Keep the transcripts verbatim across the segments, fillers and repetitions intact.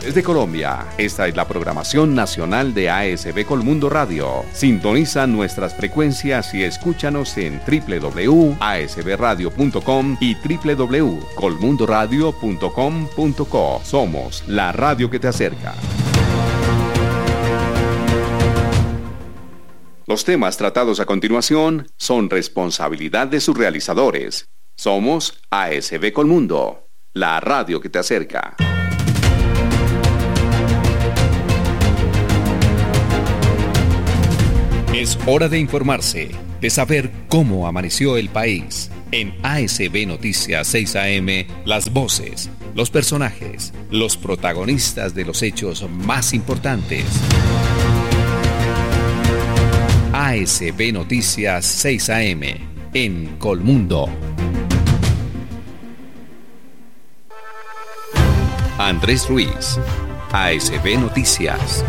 Desde Colombia, esta es la programación nacional de A S B Colmundo Radio. Sintoniza nuestras frecuencias y escúchanos en doble u doble u doble u punto a s b radio punto com y doble u doble u doble u punto colmundo radio punto com punto co. Somos la radio que te acerca. Los temas tratados a continuación son responsabilidad de sus realizadores. Somos A S B Colmundo, la radio que te acerca. Es hora de informarse, de saber cómo amaneció el país. En A S B Noticias seis A M, las voces, los personajes, los protagonistas de los hechos más importantes. A S B Noticias seis A M, en Colmundo. Andrés Ruiz, A S B Noticias.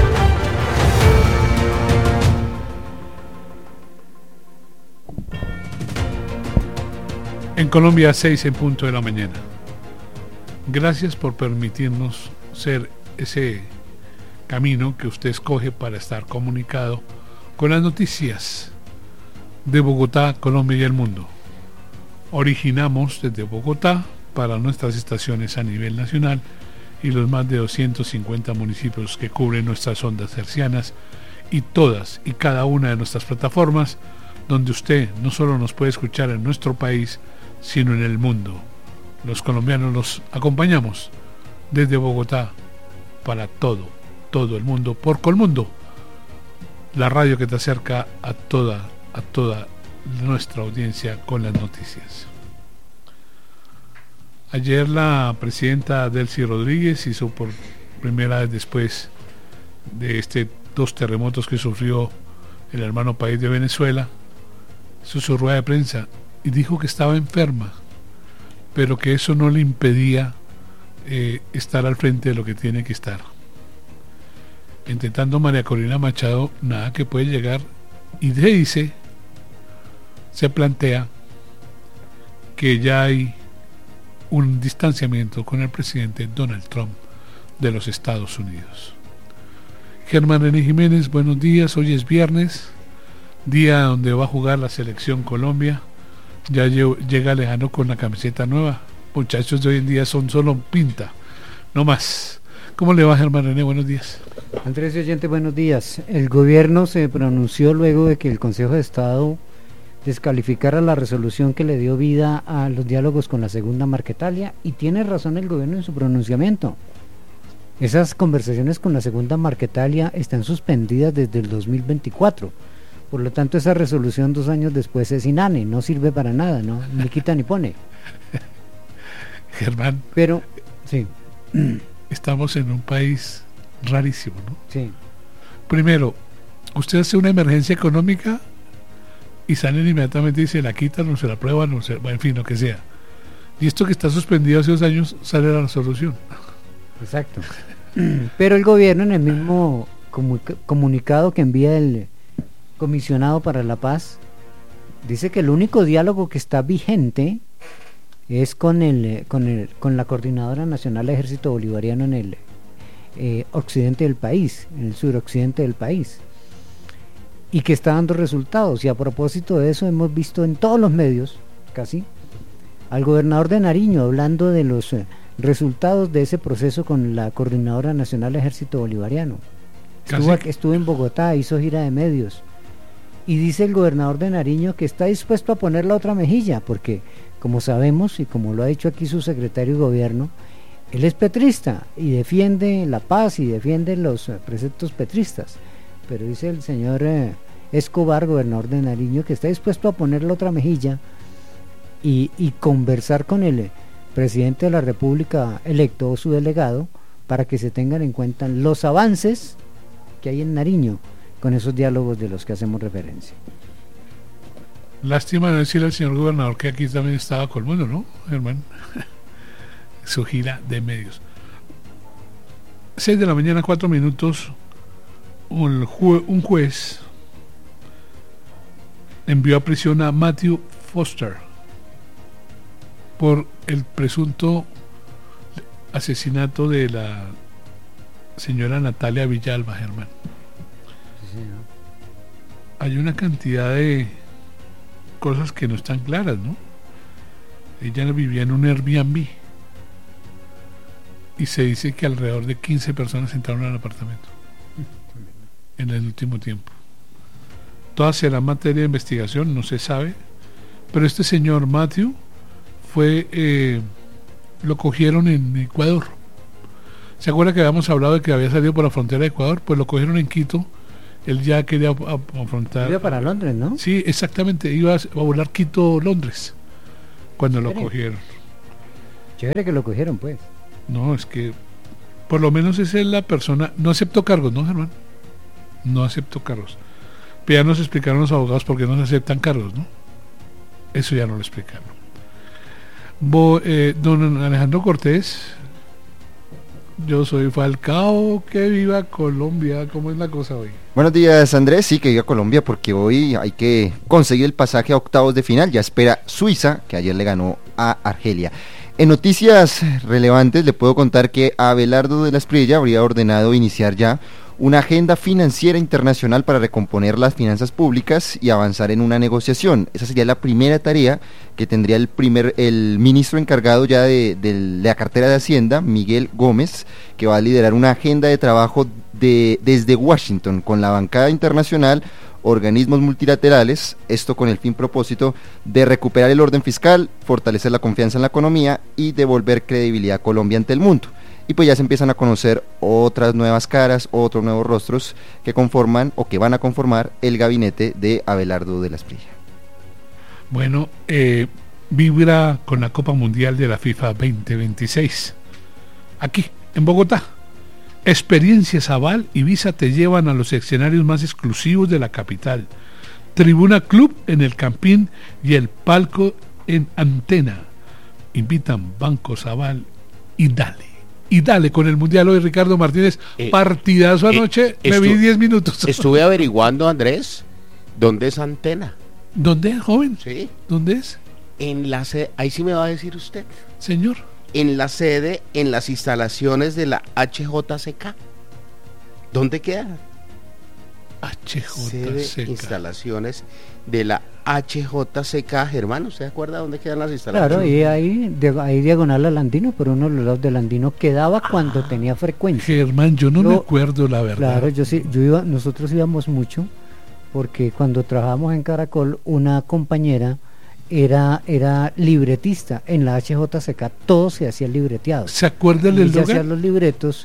En Colombia, seis en punto de la mañana. Gracias por permitirnos ser ese camino que usted escoge para estar comunicado con las noticias de Bogotá, Colombia y el mundo. Originamos desde Bogotá para nuestras estaciones a nivel nacional y los más de doscientos cincuenta municipios que cubren nuestras ondas hercianas y todas y cada una de nuestras plataformas, donde usted no solo nos puede escuchar en nuestro país, sino en el mundo. Los colombianos los acompañamos desde Bogotá para todo, todo el mundo, por Colmundo, la radio que te acerca a toda, a toda nuestra audiencia con las noticias. Ayer la presidenta Delcy Rodríguez hizo por primera vez después de este dos terremotos que sufrió el hermano país de Venezuela, hizo su rueda de prensa y dijo que estaba enferma, pero que eso no le impedía eh, estar al frente de lo que tiene que estar. Intentando María Corina Machado, nada que puede llegar, y se dice, se plantea que ya hay un distanciamiento con el presidente Donald Trump de los Estados Unidos. Germán René Jiménez, buenos días. Hoy es viernes, día donde va a jugar la selección Colombia. Ya llega Lejano con la camiseta nueva. Muchachos de hoy en día son solo pinta, no más. ¿Cómo le va, Germán René? Buenos días. Andrés y oyente, buenos días. El gobierno se pronunció luego de que el Consejo de Estado descalificara la resolución que le dio vida a los diálogos con la Segunda Marquetalia, y tiene razón el gobierno en su pronunciamiento. Esas conversaciones con la Segunda Marquetalia están suspendidas desde el dos mil veinticuatro. Por lo tanto, esa resolución dos años después es inane, no sirve para nada, ¿no? Ni quita ni pone. Germán. Pero, sí. Estamos en un país rarísimo, ¿no? Sí. Primero, usted hace una emergencia económica y salen inmediatamente y se la quitan, o se la prueban, o se, bueno, en fin, lo que sea. Y esto que está suspendido hace dos años sale la resolución. Exacto. Pero el gobierno, en el mismo comu- comunicado que envía el comisionado para la paz, dice que el único diálogo que está vigente es con el con el con la Coordinadora Nacional del Ejército Bolivariano en el eh, occidente del país, en el suroccidente del país, y que está dando resultados. Y a propósito de eso, hemos visto en todos los medios, casi, al gobernador de Nariño hablando de los eh, resultados de ese proceso con la Coordinadora Nacional del Ejército Bolivariano. Estuvo, estuvo en Bogotá, hizo gira de medios. Y dice el gobernador de Nariño que está dispuesto a poner la otra mejilla, porque, como sabemos, y como lo ha dicho aquí su secretario de gobierno, él es petrista y defiende la paz y defiende los eh, preceptos petristas. Pero dice el señor eh, Escobar, gobernador de Nariño, que está dispuesto a poner la otra mejilla y, y conversar con el eh, presidente de la República electo o su delegado, para que se tengan en cuenta los avances que hay en Nariño con esos diálogos de los que hacemos referencia. Lástima no decirle al señor gobernador que aquí también estaba Colmundo, ¿no, Germán? Su gira de medios. seis de la mañana, cuatro minutos. Un, jue- un juez envió a prisión a Matthew Foster por el presunto asesinato de la señora Natalia Villalba, Germán. Sí, señor. Hay una cantidad de cosas que no están claras, ¿no? Ella vivía en un Airbnb y se dice que alrededor de quince personas entraron al apartamento en el último tiempo. Todas serán materia de investigación, no se sabe, pero este señor Matthew fue eh, lo cogieron en Ecuador. ¿Se acuerda que habíamos hablado de que había salido por la frontera de Ecuador? Pues lo cogieron en Quito. Él ya quería afrontar. Iba para Londres, ¿no? Sí, exactamente, iba a volar Quito-Londres cuando lo cogieron. Chévere que lo cogieron, pues. No, es que por lo menos esa es la persona. No aceptó cargos, ¿no, Germán? No aceptó cargos. Pero ya nos explicaron los abogados por qué no se aceptan cargos, ¿no? Eso ya no lo explicaron. Bo, eh, don Alejandro Cortés, yo soy Falcao, que viva Colombia. ¿Cómo es la cosa hoy? Buenos días, Andrés. Sí, que viva Colombia, porque hoy hay que conseguir el pasaje a octavos de final. Ya espera Suiza, que ayer le ganó a Argelia. En noticias relevantes le puedo contar que Abelardo de la Espriella habría ordenado iniciar ya una agenda financiera internacional para recomponer las finanzas públicas y avanzar en una negociación. Esa sería la primera tarea que tendría el primer el ministro encargado ya de, de la cartera de Hacienda, Miguel Gómez, que va a liderar una agenda de trabajo de, desde Washington con la bancada internacional, organismos multilaterales, esto con el fin propósito de recuperar el orden fiscal, fortalecer la confianza en la economía y devolver credibilidad a Colombia ante el mundo. Y pues ya se empiezan a conocer otras nuevas caras, otros nuevos rostros que conforman o que van a conformar el gabinete de Abelardo de la Espriella. Bueno, eh, vibra con la Copa Mundial de la FIFA veinte veintiséis. Aquí, en Bogotá. Experiencias Aval y Visa te llevan a los escenarios más exclusivos de la capital. Tribuna Club en el Campín y el palco en Antena. Invitan Bancos Aval y Dale. Y dale con el Mundial hoy, Ricardo Martínez. Eh, partidazo anoche, eh, me vi diez minutos. Estuve averiguando, Andrés, ¿dónde es Antena? ¿Dónde es, joven? Sí. ¿Dónde es? En la sede, ahí sí me va a decir usted. Señor. En la sede, en las instalaciones de la H J C K. ¿Dónde queda? H J C K. Sede, instalaciones de la H J C K, Germán, ¿usted se acuerda dónde quedan las instalaciones? Claro, y ahí, ahí diagonal al Andino, pero uno de los lados del Andino quedaba cuando ah, tenía frecuencia. Germán, yo no yo, me acuerdo, la verdad. Claro, yo sí, yo iba, nosotros íbamos mucho, porque cuando trabajábamos en Caracol, una compañera era era libretista en la H J C K, todo se hacía libreteado. ¿Se acuerda del lugar? Se hacían los libretos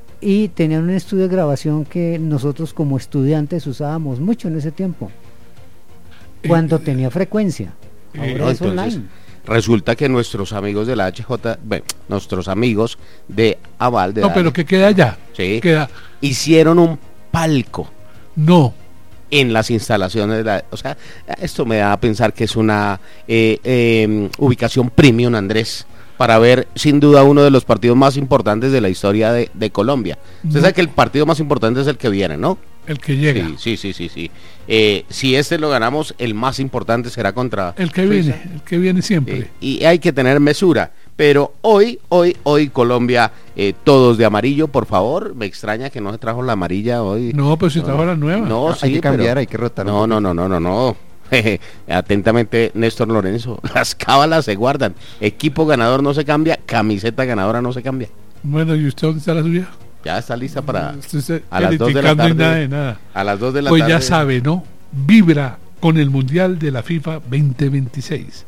y tenían un estudio de grabación que nosotros como estudiantes usábamos mucho en ese tiempo. Cuando eh, tenía frecuencia. Ahora eh, no, es entonces, online. Resulta que nuestros amigos de la H J, bueno, nuestros amigos de Aval de No, Dale, pero que queda allá. Sí. Queda. Hicieron un palco. No. En las instalaciones de la, o sea, esto me da a pensar que es una eh, eh, ubicación premium, Andrés, para ver sin duda uno de los partidos más importantes de la historia de, de Colombia. Usted no. sabe que el partido más importante es el que viene, ¿no? El que llega. Sí, sí, sí, sí. sí. Eh, si este lo ganamos, el más importante será contra el que Suiza. viene, el que viene siempre. Eh, y hay que tener mesura. Pero hoy, hoy, hoy Colombia, eh, todos de amarillo, por favor. Me extraña que no se trajo la amarilla hoy. No, pero si no, trajo la nueva. No, no sí, hay que cambiar, pero, hay que rotar. No, no, no, no, no, no. Atentamente, Néstor Lorenzo. Las cábalas se guardan. Equipo ganador no se cambia, camiseta ganadora no se cambia. Bueno, ¿y usted dónde está la suya? Ya está lista para usted a las dos de la tarde. Nada de nada. A las dos de la pues tarde. Pues ya sabe, ¿no? Vibra con el Mundial de la FIFA veinte veintiséis.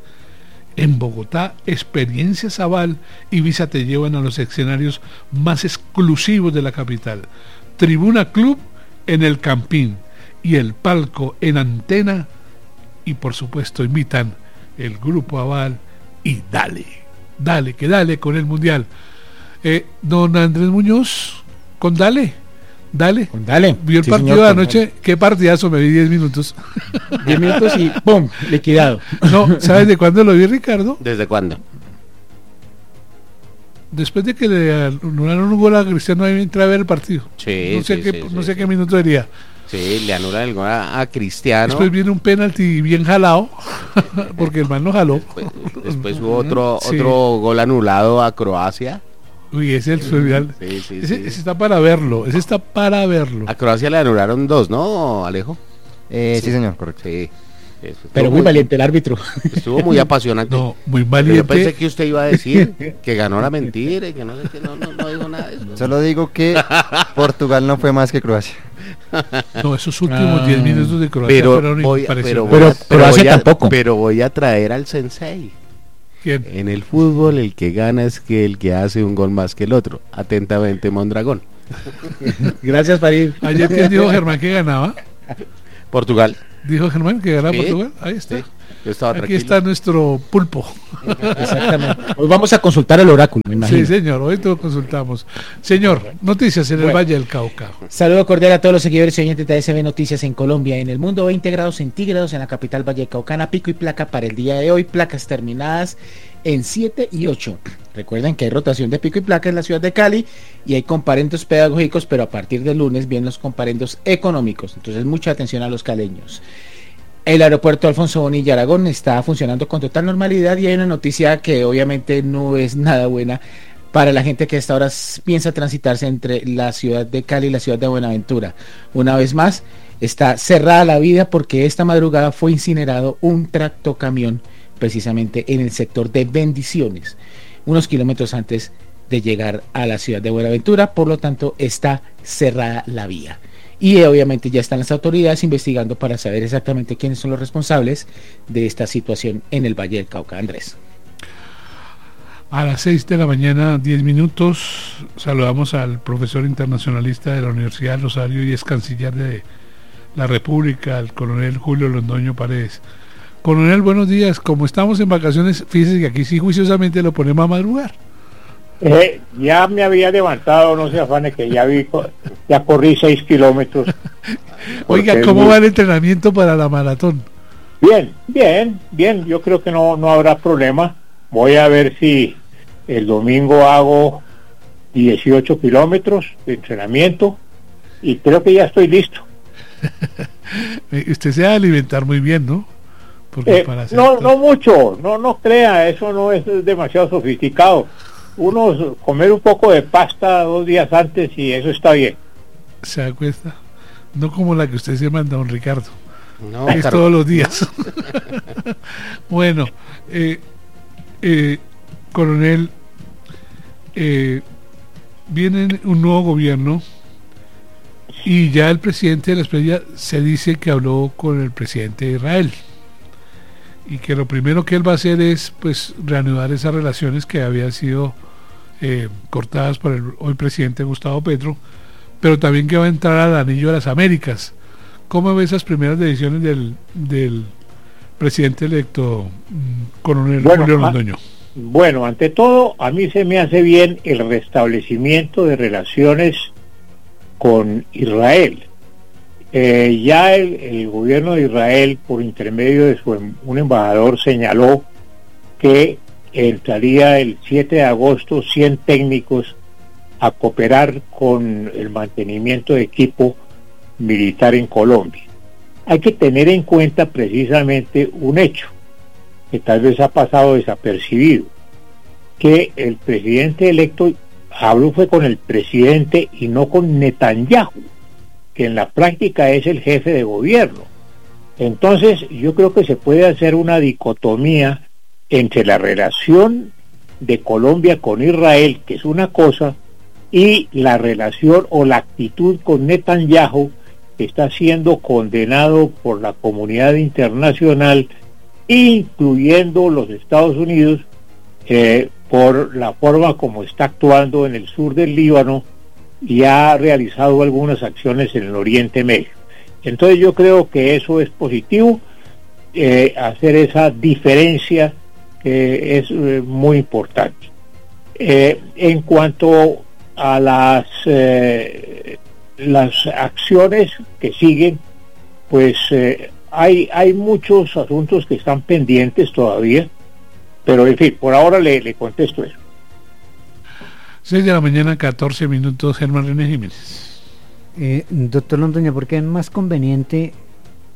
En Bogotá, Experiencias Aval y Visa te llevan a los escenarios más exclusivos de la capital. Tribuna Club en el Campín y el palco en Antena. Y por supuesto invitan el Grupo Aval y dale, dale, que dale con el Mundial. Eh, don Andrés Muñoz, con dale, dale. Con dale. Vio el sí, partido señor, de anoche, dale. Qué partidazo, me vi diez minutos. diez minutos y ¡pum! Liquidado. No, ¿sabes de cuándo lo vi, Ricardo? ¿Desde cuándo? Después de que le anularon un gol a Cristiano, ahí entré a ver el partido. Sí, no sé sí, qué, sí, no sí, sé sí. qué minuto sería. Sí, le anulan el gol a, a Cristiano. Después viene un penalti bien jalado, porque el man no jaló. Después, después hubo otro, sí. otro gol anulado a Croacia. Uy, ese es el surreal. Sí, sí, ese, sí. ese está para verlo, ese está para verlo. A Croacia le anularon dos, ¿no, Alejo? Eh, sí. señor, correcto. Sí. Eso, Pero muy valiente el árbitro. Estuvo muy apasionante. No, muy Pero valiente. yo pensé que usted iba a decir que ganó la mentira y que no sé qué, no, no, no dijo nada de eso. Solo digo que Portugal no fue más que Croacia. No, esos últimos Ah. diez minutos de Croacia Pero fueron voy, a- impresionantes. pero, voy Pero a- pero Croacia voy a- tampoco. pero voy a traer al sensei. ¿Quién? En el fútbol el que gana es que el que hace un gol más que el otro. Atentamente, Mondragón. Gracias, Farid. Ayer que dijo Germán que ganaba. Portugal. Dijo Germán que ganaba Sí, Portugal. Ahí está. sí, yo estaba Aquí tranquilo. está nuestro pulpo. Exactamente. Hoy vamos a consultar al oráculo, me imagino. Sí, señor, hoy todo consultamos. Señor, noticias en el Bueno. Valle del Cauca. Saludo cordial a todos los seguidores y oyentes de A S B Noticias en Colombia. En el mundo, veinte grados centígrados en la capital Vallecaucana, pico y placa para el día de hoy, placas terminadas en siete y ocho. Recuerden que hay rotación de pico y placa en la ciudad de Cali y hay comparendos pedagógicos, pero a partir del lunes vienen los comparendos económicos. Entonces, mucha atención a los caleños. El aeropuerto Alfonso Bonilla Aragón está funcionando con total normalidad y hay una noticia que obviamente no es nada buena para la gente que hasta ahora s- piensa transitarse entre la ciudad de Cali y la ciudad de Buenaventura. Una vez más, está cerrada la vía porque esta madrugada fue incinerado un tractocamión precisamente en el sector de Bendiciones, unos kilómetros antes de llegar a la ciudad de Buenaventura, por lo tanto está cerrada la vía. Y eh, obviamente ya están las autoridades investigando para saber exactamente quiénes son los responsables de esta situación en el Valle del Cauca. Andrés. A las seis de la mañana, diez minutos, saludamos al profesor internacionalista de la Universidad de Rosario y ex canciller de la República, el coronel Julio Londoño Paredes. Coronel, buenos días. Como estamos en vacaciones, fíjese que aquí sí juiciosamente lo ponemos a madrugar. Eh, ya me había levantado, no se afane, que ya vi, co- ya corrí seis kilómetros. Oiga, Porque ¿cómo es muy- va el entrenamiento para la maratón? Bien, bien, bien, yo creo que no, no habrá problema. Voy a ver si el domingo hago dieciocho kilómetros de entrenamiento y creo que ya estoy listo. Eh, Usted se va a alimentar muy bien, ¿no? Porque Eh, para hacer no, to- no mucho, no, no crea, eso no es demasiado sofisticado. Uno comer un poco de pasta dos días antes y eso está bien. se acuesta. No como la que usted se manda, don Ricardo. No, Es Car- todos los días. Bueno, eh, eh, coronel, eh, viene un nuevo gobierno y ya el presidente de la Espriella se dice que habló con el presidente de Israel y que lo primero que él va a hacer es pues reanudar esas relaciones que habían sido eh, cortadas por el hoy presidente Gustavo Petro, pero también que va a entrar al anillo de las Américas. ¿Cómo ve esas primeras decisiones del, del presidente electo, mm, coronel Bueno, Julio ah, Londoño? Bueno, ante todo, a mí se me hace bien el restablecimiento de relaciones con Israel. Eh, ya el, el gobierno de Israel, por intermedio de su em- un embajador, señaló que entraría el siete de agosto cien técnicos a cooperar con el mantenimiento de equipo militar en Colombia. Hay que tener en cuenta precisamente un hecho que tal vez ha pasado desapercibido, que el presidente electo habló fue con el presidente y no con Netanyahu, que en la práctica es el jefe de gobierno. Entonces yo creo que se puede hacer una dicotomía entre la relación de Colombia con Israel, que es una cosa, y la relación o la actitud con Netanyahu, que está siendo condenado por la comunidad internacional, incluyendo los Estados Unidos, eh, por la forma como está actuando en el sur del Líbano y ha realizado algunas acciones en el Oriente Medio. Entonces yo creo que eso es positivo, eh, hacer esa diferencia que es eh, muy importante. Eh, en cuanto a las eh, las acciones que siguen, pues eh, hay hay muchos asuntos que están pendientes todavía, pero en fin, por ahora le, le contesto eso. seis de la mañana, catorce minutos, Germán René Jiménez. Eh, doctor Londoño, ¿por qué es más conveniente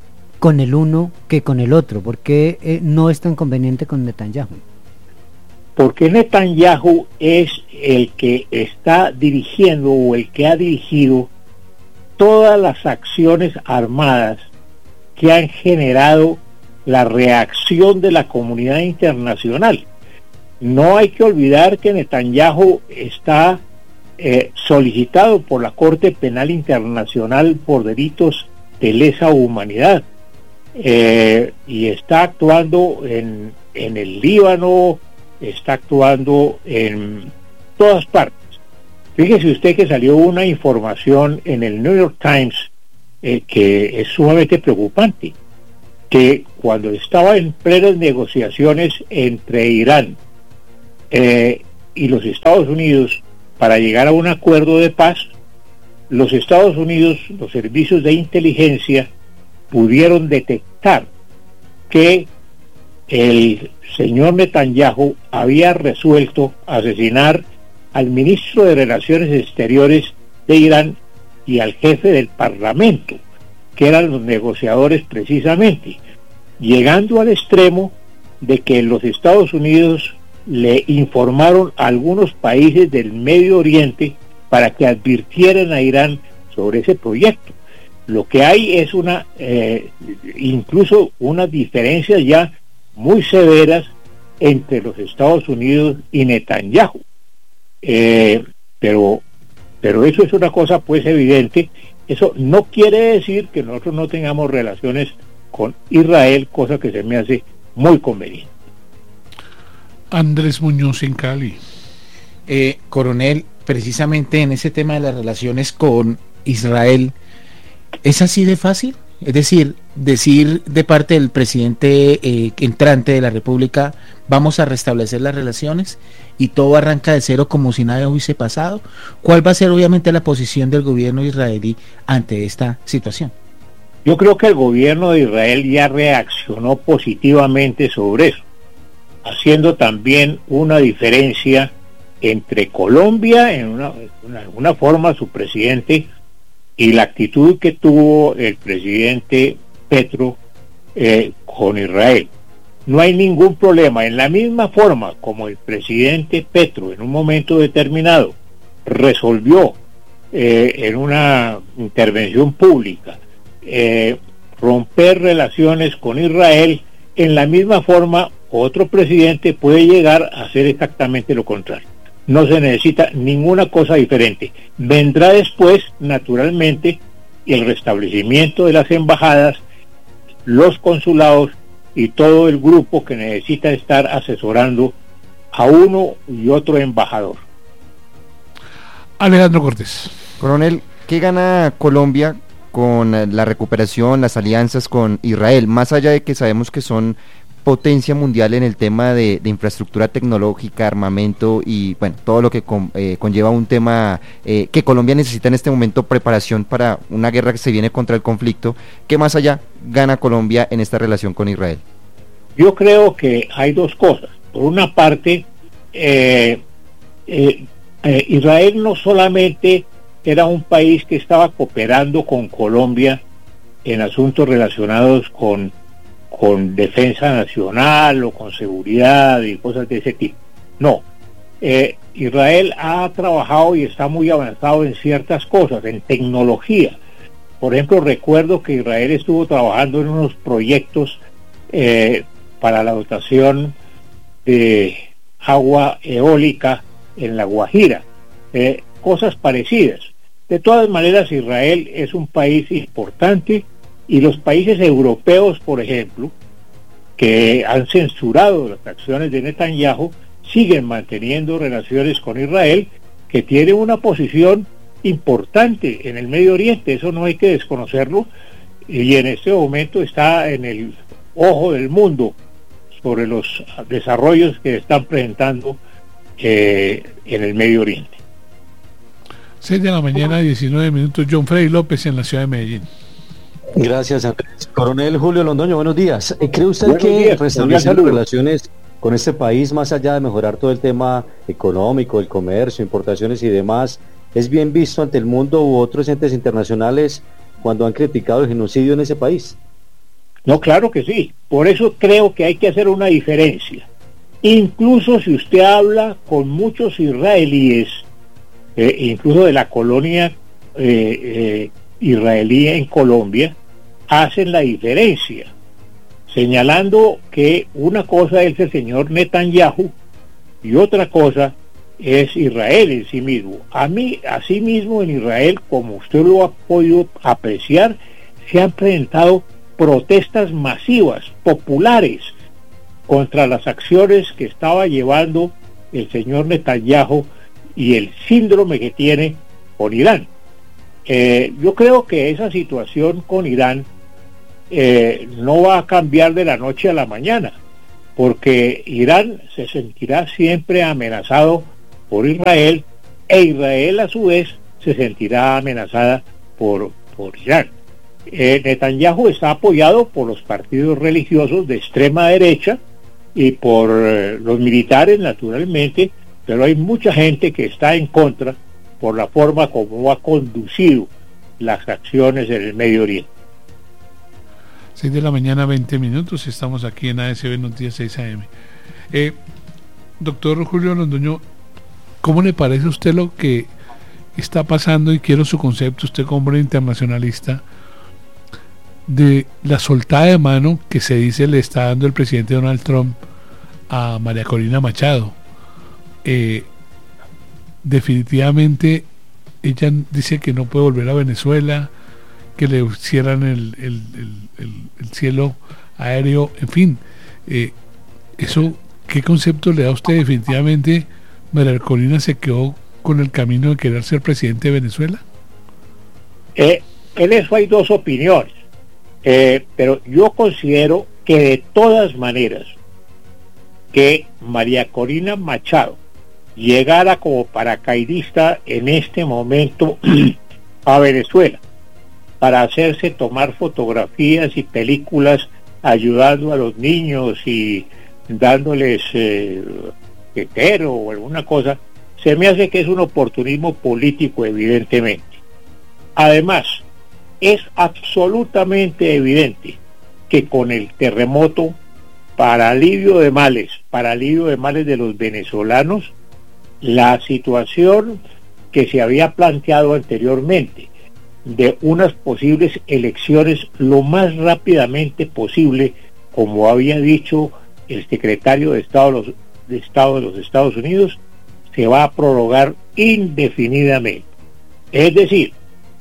con el uno que con el otro? ¿Por qué eh, no es tan conveniente con Netanyahu? porque Netanyahu es el que está dirigiendo o el que ha dirigido todas las acciones armadas que han generado la reacción de la comunidad internacional. No hay que olvidar que Netanyahu está eh, solicitado por la Corte Penal Internacional por delitos de lesa humanidad, eh, y está actuando en, en el Líbano, está actuando en todas partes. Fíjese usted que salió una información en el New York Times eh, que es sumamente preocupante, que cuando estaba en plenas negociaciones entre Irán eh, y los Estados Unidos para llegar a un acuerdo de paz, los Estados Unidos, los servicios de inteligencia, pudieron detectar que el señor Netanyahu había resuelto asesinar al ministro de Relaciones Exteriores de Irán y al jefe del Parlamento, que eran los negociadores precisamente, llegando al extremo de que los Estados Unidos le informaron a algunos países del Medio Oriente para que advirtieran a Irán sobre ese proyecto. Lo que hay es una, eh, incluso unas diferencias ya muy severas entre los Estados Unidos y Netanyahu. Eh, pero, pero eso es una cosa pues evidente. Eso no quiere decir que nosotros no tengamos relaciones con Israel, cosa que se me hace muy conveniente. Andrés Muñoz en Cali. Eh, coronel, precisamente en ese tema de las relaciones con Israel, ¿es así de fácil? Es decir, decir de parte del presidente eh, entrante de la República, vamos a restablecer las relaciones y todo arranca de cero como si nada hubiese pasado. ¿Cuál va a ser obviamente la posición del gobierno israelí ante esta situación? Yo creo que el gobierno de Israel ya reaccionó positivamente sobre eso, haciendo también una diferencia entre Colombia, en una, en alguna forma su presidente, y la actitud que tuvo el presidente Petro eh, con Israel. No hay ningún problema. En la misma forma como el presidente Petro en un momento determinado resolvió eh, en una intervención pública eh, romper relaciones con Israel, en la misma forma otro presidente puede llegar a hacer exactamente lo contrario. No se necesita ninguna cosa diferente. Vendrá después, naturalmente, el restablecimiento de las embajadas, los consulados y todo el grupo que necesita estar asesorando a uno y otro embajador. Alejandro Cortés. Coronel, ¿qué gana Colombia con la recuperación, las alianzas con Israel? Más allá de que sabemos que son potencia mundial en el tema de, de infraestructura tecnológica, armamento y bueno, todo lo que con, eh, conlleva un tema eh, que Colombia necesita en este momento, preparación para una guerra que se viene contra el conflicto. ¿Qué más allá gana Colombia en esta relación con Israel? Yo creo que hay dos cosas. Por una parte, eh, eh, eh, Israel no solamente era un país que estaba cooperando con Colombia en asuntos relacionados con con defensa nacional o con seguridad y cosas de ese tipo. No, eh, Israel ha trabajado y está muy avanzado en ciertas cosas, en tecnología. Por ejemplo, recuerdo que Israel estuvo trabajando en unos proyectos eh, para la dotación de agua eólica en La Guajira, eh, cosas parecidas. De todas maneras, Israel es un país importante. Y los países europeos, por ejemplo, que han censurado las acciones de Netanyahu, siguen manteniendo relaciones con Israel, que tiene una posición importante en el Medio Oriente. Eso no hay que desconocerlo, y en este momento está en el ojo del mundo sobre los desarrollos que están presentando eh, en el Medio Oriente. seis de la mañana, diecinueve minutos. John Freddy López en la ciudad de Medellín. Gracias, Andrés. Coronel Julio Londoño, buenos días. ¿Cree usted Buenos que días, restablecer las relaciones con este país, más allá de mejorar todo el tema económico, el comercio, importaciones y demás, es bien visto ante el mundo u otros entes internacionales cuando han criticado el genocidio en ese país? No, claro que sí. Por eso creo que hay que hacer una diferencia Incluso si usted habla con muchos israelíes, eh, incluso de la colonia eh, eh, israelí en Colombia, hacen la diferencia, señalando que una cosa es el señor Netanyahu y otra cosa es Israel en sí mismo. A mí, así mismo en Israel, como usted lo ha podido apreciar, se han presentado protestas masivas, populares, contra las acciones que estaba llevando el señor Netanyahu y el síndrome que tiene con Irán. Eh, yo creo que esa situación con Irán eh, no va a cambiar de la noche a la mañana, porque Irán se sentirá siempre amenazado por Israel, e Israel a su vez se sentirá amenazada por, por Irán. Eh, Netanyahu está apoyado por los partidos religiosos de extrema derecha y por eh, los militares, naturalmente, pero hay mucha gente que está en contra por la forma como ha conducido las acciones en el Medio Oriente. seis de la mañana, veinte minutos, estamos aquí en A S B Noticias seis A M. Eh, doctor Julio Londoño, ¿cómo le parece a usted lo que está pasando? Y quiero su concepto, usted como hombre internacionalista, de la soltada de mano que se dice le está dando el presidente Donald Trump a María Corina Machado. Eh, definitivamente ella dice que no puede volver a Venezuela, que le cierran el, el, el, el, el cielo aéreo, en fin, eh, eso, ¿qué concepto le da a usted? Definitivamente María Corina se quedó con el camino de querer ser presidente de Venezuela. Eh, en eso hay dos opiniones, eh, pero yo considero que de todas maneras que María Corina Machado llegara como paracaidista en este momento a Venezuela para hacerse tomar fotografías y películas ayudando a los niños y dándoles eh, tetero o alguna cosa, se me hace que es un oportunismo político, evidentemente. Además, es absolutamente evidente que con el terremoto, para alivio de males, para alivio de males de los venezolanos, la situación que se había planteado anteriormente de unas posibles elecciones lo más rápidamente posible, como había dicho el secretario de Estado de los, de Estado de los Estados Unidos, se va a prorrogar indefinidamente. Es decir,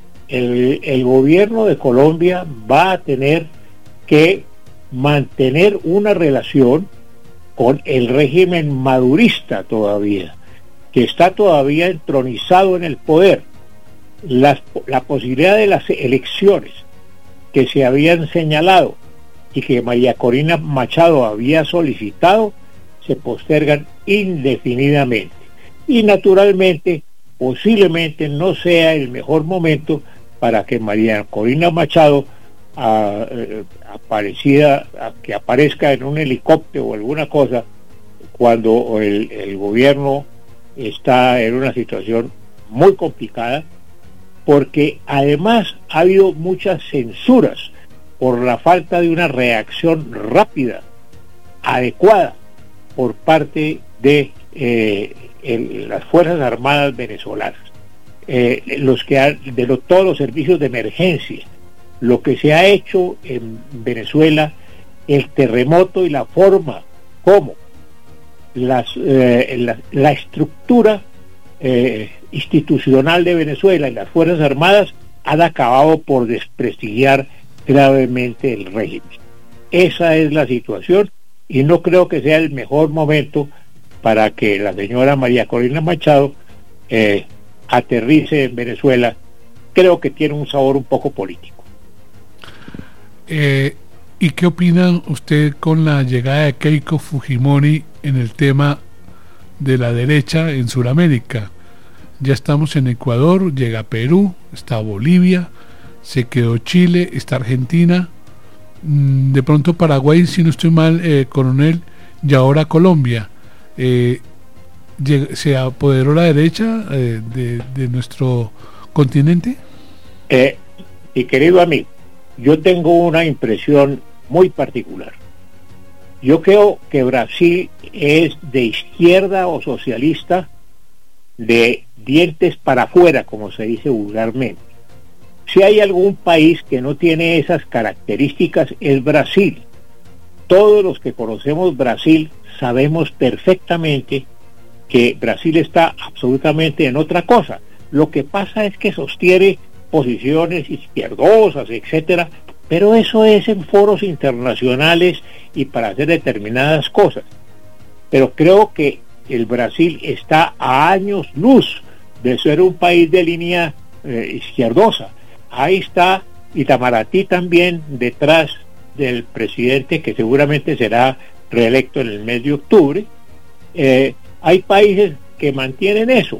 el, el gobierno de Colombia va a tener que mantener una relación con el régimen madurista todavía, que está todavía entronizado en el poder. Las, la posibilidad de las elecciones que se habían señalado y que María Corina Machado había solicitado se postergan indefinidamente, y naturalmente posiblemente no sea el mejor momento para que María Corina Machado a, eh, aparecida, a, que aparezca en un helicóptero o alguna cosa cuando el, el gobierno está en una situación muy complicada, porque además ha habido muchas censuras por la falta de una reacción rápida, adecuada, por parte de eh, el, las Fuerzas Armadas venezolanas, eh, los que han, de lo, todos los servicios de emergencia, lo que se ha hecho en Venezuela, el terremoto y la forma como las, eh, la, la estructura eh, institucional de Venezuela y las Fuerzas Armadas han acabado por desprestigiar gravemente el régimen. Esa es la situación, y no creo que sea el mejor momento para que la señora María Corina Machado eh, aterrice en Venezuela. Creo que tiene un sabor un poco político. Eh, ¿Y qué opina usted con la llegada de Keiko Fujimori en el tema de la derecha en Sudamérica? Ya estamos en Ecuador, llega Perú, está Bolivia, se quedó Chile, está Argentina, de pronto Paraguay, si no estoy mal, eh, coronel, y ahora Colombia. Eh, ¿Se apoderó la derecha eh, de, de nuestro continente? Eh, y querido amigo, yo tengo una impresión muy particular. Yo creo que Brasil es de izquierda o socialista, de dientes para afuera, como se dice vulgarmente. Si hay algún país que no tiene esas características, es Brasil. Todos los que conocemos Brasil sabemos perfectamente que Brasil está absolutamente en otra cosa. Lo que pasa es que sostiene posiciones izquierdosas, etcétera, pero eso es en foros internacionales y para hacer determinadas cosas. Pero creo que el Brasil está a años luz de ser un país de línea eh, izquierdosa. Ahí está Itamaraty también detrás del presidente que seguramente será reelecto en el mes de octubre. Eh, hay países que mantienen eso.